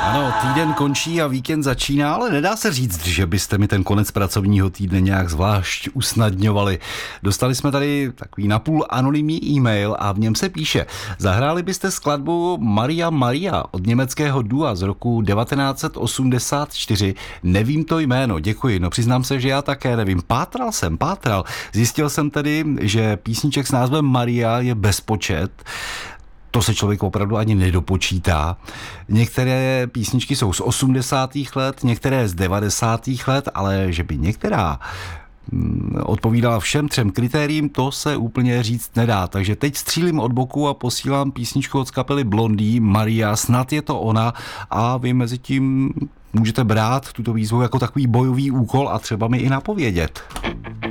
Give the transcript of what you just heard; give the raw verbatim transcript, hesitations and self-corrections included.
Ano, týden končí a víkend začíná, ale nedá se říct, že byste mi ten konec pracovního týdne nějak zvlášť usnadňovali. Dostali jsme tady takový napůl anonymní e-mail a v něm se píše: zahráli byste skladbu Maria Maria od německého dua z roku devatenáct set osmdesát čtyři. Nevím to jméno, děkuji. No přiznám se, že já také nevím. Pátral jsem, pátral. Zjistil jsem tedy, že písniček s názvem Maria je bezpočet. To se člověk opravdu ani nedopočítá. Některé písničky jsou z osmdesátých let, některé z devadesátých let, ale že by některá odpovídala všem třem kritériím, to se úplně říct nedá. Takže teď střílím od boku a posílám písničku od kapely Blondie, Maria, snad je to ona, a vy mezi tím můžete brát tuto výzvu jako takový bojový úkol a třeba mi i napovědět.